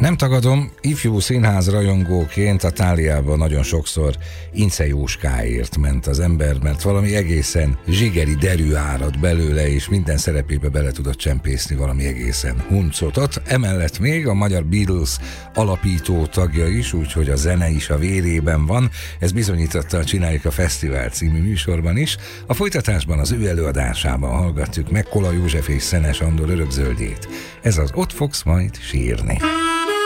Nem tagadom, ifjú színház rajongóként a Tháliában nagyon sokszor Ince Jóskáért ment az ember, mert valami egészen zsigeri derű árad belőle, és minden szerepébe bele tudott csempészni valami egészen huncotot. Emellett még a magyar Beatles alapító tagja is, úgyhogy a zene is a vérében van. Ez bizonyította a Csináljuk a Fesztivál című műsorban is. A folytatásban az ő előadásában hallgatjuk meg Kola József és Szenes Andor Örökzöldjét. Ez az Ott fogsz majd sírni.